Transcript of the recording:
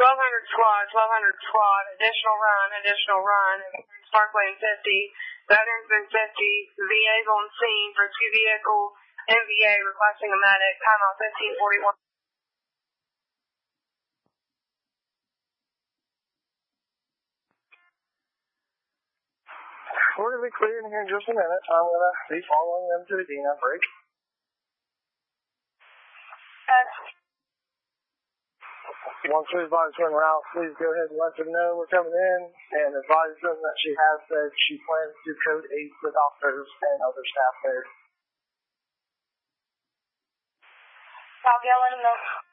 1200 squad, additional run, Spark Lane 50, Veterans been 50, VA's on scene, rescue vehicle, MVA requesting a medic, timeout 15:41. We're going to be clearing here in just a minute. I'm going to be following them to the D9 break. Once we advise her en route, please go ahead and let them know we're coming in and advise them that she has said she plans to code 8 for doctors and other staff there. I'll get let them know.